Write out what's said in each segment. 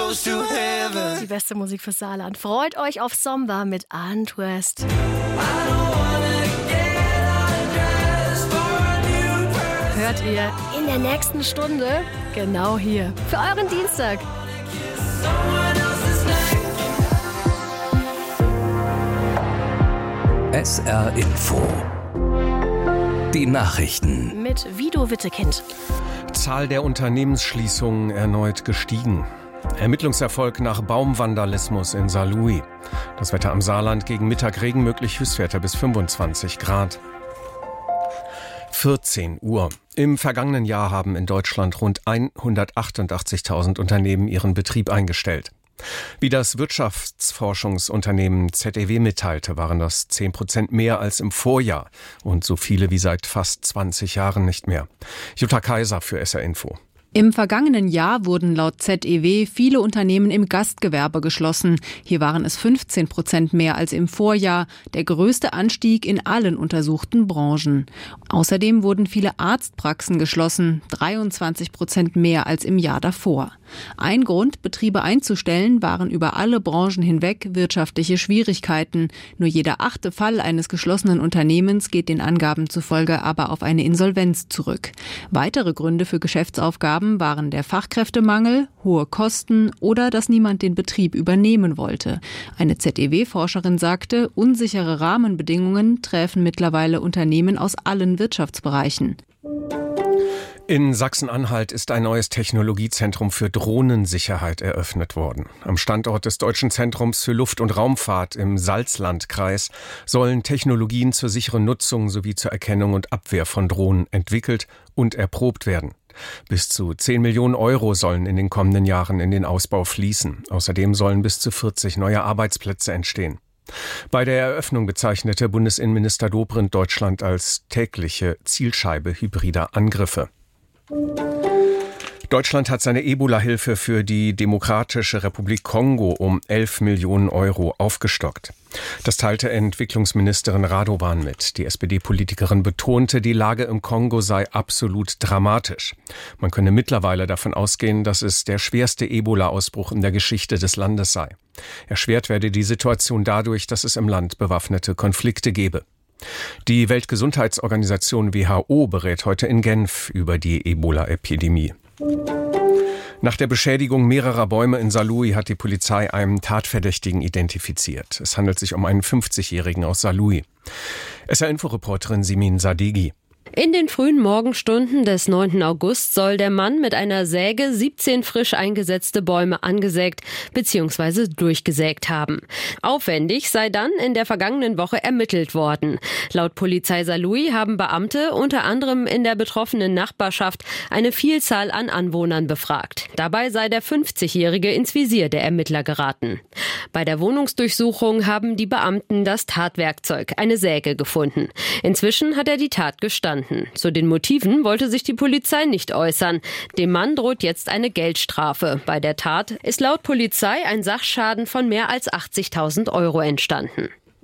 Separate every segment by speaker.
Speaker 1: close to heaven.
Speaker 2: Die beste Musik fürs Saarland. Freut euch auf Somba mit Arndt West. Hört ihr in der nächsten Stunde genau hier für euren Dienstag.
Speaker 3: SR Info. Die Nachrichten.
Speaker 2: Mit Vido Wittekind.
Speaker 4: Zahl der Unternehmensschließungen erneut gestiegen. Ermittlungserfolg nach Baumvandalismus in Saarlouis. Das Wetter am Saarland gegen Mittag Regen, möglich Höchstwerte bis 25 Grad. 14 Uhr. Im vergangenen Jahr haben in Deutschland rund 188.000 Unternehmen ihren Betrieb eingestellt. Wie das Wirtschaftsforschungsunternehmen ZEW mitteilte, waren das 10% mehr als im Vorjahr und so viele wie seit fast 20 Jahren nicht mehr. Jutta Kaiser für SR Info.
Speaker 5: Im vergangenen Jahr wurden laut ZEW viele Unternehmen im Gastgewerbe geschlossen. Hier waren es 15% mehr als im Vorjahr, der größte Anstieg in allen untersuchten Branchen. Außerdem wurden viele Arztpraxen geschlossen, 23% mehr als im Jahr davor. Ein Grund, Betriebe einzustellen, waren über alle Branchen hinweg wirtschaftliche Schwierigkeiten. Nur jeder 8. Fall eines geschlossenen Unternehmens geht den Angaben zufolge aber auf eine Insolvenz zurück. Weitere Gründe für Geschäftsaufgaben waren der Fachkräftemangel, hohe Kosten oder dass niemand den Betrieb übernehmen wollte. Eine ZEW-Forscherin sagte, unsichere Rahmenbedingungen treffen mittlerweile Unternehmen aus allen Wirtschaftsbereichen.
Speaker 4: In Sachsen-Anhalt ist ein neues Technologiezentrum für Drohnensicherheit eröffnet worden. Am Standort des Deutschen Zentrums für Luft- und Raumfahrt im Salzlandkreis sollen Technologien zur sicheren Nutzung sowie zur Erkennung und Abwehr von Drohnen entwickelt und erprobt werden. Bis zu 10 Millionen Euro sollen in den kommenden Jahren in den Ausbau fließen. Außerdem sollen bis zu 40 neue Arbeitsplätze entstehen. Bei der Eröffnung bezeichnete Bundesinnenminister Dobrindt Deutschland als tägliche Zielscheibe hybrider Angriffe. Deutschland hat seine Ebola-Hilfe für die Demokratische Republik Kongo um 11 Millionen Euro aufgestockt. Das teilte Entwicklungsministerin Radovan mit. Die SPD-Politikerin betonte, die Lage im Kongo sei absolut dramatisch. Man könne mittlerweile davon ausgehen, dass es der schwerste Ebola-Ausbruch in der Geschichte des Landes sei. Erschwert werde die Situation dadurch, dass es im Land bewaffnete Konflikte gebe. Die Weltgesundheitsorganisation WHO berät heute in Genf über die Ebola-Epidemie. Nach der Beschädigung mehrerer Bäume in Saarlouis hat die Polizei einen Tatverdächtigen identifiziert. Es handelt sich um einen 50-Jährigen aus Saarlouis. SR-Info-Reporterin Simin Sadeghi.
Speaker 6: In den frühen Morgenstunden des 9. August soll der Mann mit einer Säge 17 frisch eingesetzte Bäume angesägt bzw. durchgesägt haben. Aufwendig sei dann in der vergangenen Woche ermittelt worden. Laut Polizei Saarlouis haben Beamte unter anderem in der betroffenen Nachbarschaft eine Vielzahl an Anwohnern befragt. Dabei sei der 50-Jährige ins Visier der Ermittler geraten. Bei der Wohnungsdurchsuchung haben die Beamten das Tatwerkzeug, eine Säge, gefunden. Inzwischen hat er die Tat gestanden. Zu den Motiven wollte sich die Polizei nicht äußern. Dem Mann droht jetzt eine Geldstrafe. Bei der Tat ist laut Polizei ein Sachschaden von mehr als 80.000 Euro entstanden.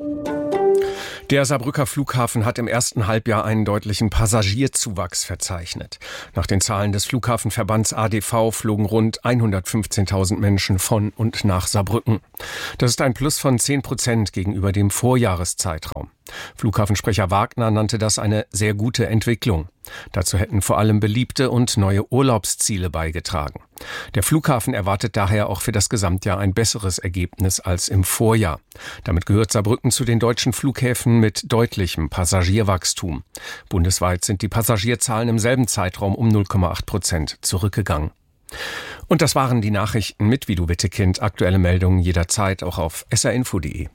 Speaker 4: Der Saarbrücker Flughafen hat im ersten Halbjahr einen deutlichen Passagierzuwachs verzeichnet. Nach den Zahlen des Flughafenverbands ADV flogen rund 115.000 Menschen von und nach Saarbrücken. Das ist ein Plus von 10% gegenüber dem Vorjahreszeitraum. Flughafensprecher Wagner nannte das eine sehr gute Entwicklung. Dazu hätten vor allem beliebte und neue Urlaubsziele beigetragen. Der Flughafen erwartet daher auch für das Gesamtjahr ein besseres Ergebnis als im Vorjahr. Damit gehört Saarbrücken zu den deutschen Flughäfen mit deutlichem Passagierwachstum. Bundesweit sind die Passagierzahlen im selben Zeitraum um 0,8% zurückgegangen. Und das waren die Nachrichten mit Vido Wittekind. Aktuelle Meldungen jederzeit auch auf srinfo.de.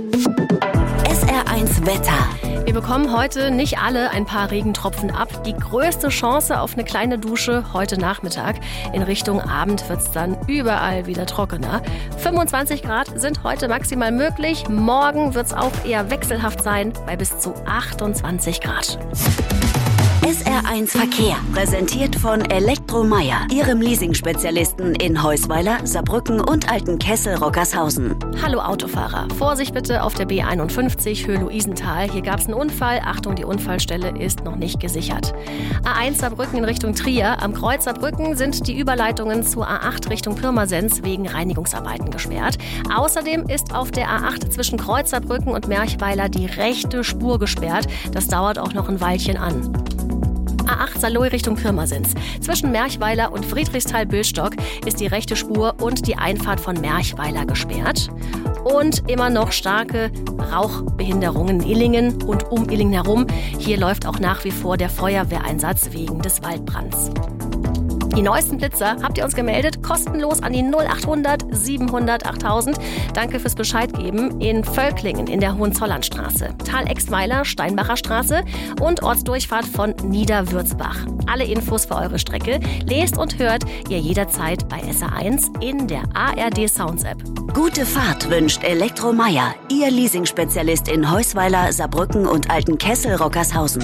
Speaker 2: SR1 Wetter. Wir bekommen heute nicht alle ein paar Regentropfen ab. Die größte Chance auf eine kleine Dusche heute Nachmittag. In Richtung Abend wird es dann überall wieder trockener. 25 Grad sind heute maximal möglich. Morgen wird es auch eher wechselhaft sein bei bis zu 28 Grad.
Speaker 1: SR1 Verkehr, präsentiert von Elektromeyer, Ihrem Leasing-Spezialisten in Heusweiler, Saarbrücken und Altenkessel-Rockershausen.
Speaker 2: Hallo Autofahrer, Vorsicht bitte auf der B51 Höhe Luisenthal. Hier gab es einen Unfall. Achtung, die Unfallstelle ist noch nicht gesichert. A1 Saarbrücken in Richtung Trier. Am Kreuz Saarbrücken sind die Überleitungen zur A8 Richtung Pirmasens wegen Reinigungsarbeiten gesperrt. Außerdem ist auf der A8 zwischen Kreuz Saarbrücken und Merchweiler die rechte Spur gesperrt. Das dauert auch noch ein Weilchen an. A8 Saarlouis Richtung Pirmasens. Zwischen Merchweiler und Friedrichsthal-Billstock ist die rechte Spur und die Einfahrt von Merchweiler gesperrt. Und immer noch starke Rauchbehinderungen in Illingen und um Illingen herum. Hier läuft auch nach wie vor der Feuerwehreinsatz wegen des Waldbrands. Die neuesten Blitzer habt ihr uns gemeldet, kostenlos an die 0800 700 8000. Danke fürs Bescheid geben in Völklingen in der Hohenzollernstraße, Tal-Exweiler, Steinbacher Straße und Ortsdurchfahrt von Niederwürzbach. Alle Infos für eure Strecke lest und hört ihr jederzeit bei SR1 in der ARD Sounds App.
Speaker 1: Gute Fahrt wünscht Elektromeyer, Ihr Leasing-Spezialist in Heusweiler, Saarbrücken und Altenkessel-Rockershausen.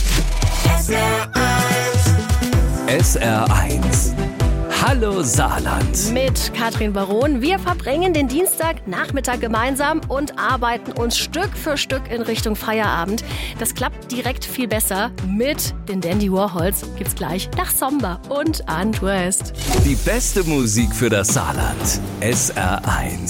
Speaker 3: SR1. Hallo Saarland.
Speaker 2: Mit Katrin Baron. Wir verbringen den Dienstagnachmittag gemeinsam und arbeiten uns Stück für Stück in Richtung Feierabend. Das klappt direkt viel besser. Mit den Dandy Warhols gibt's gleich nach Somber und Antwest.
Speaker 3: Die beste Musik für das Saarland. SR1.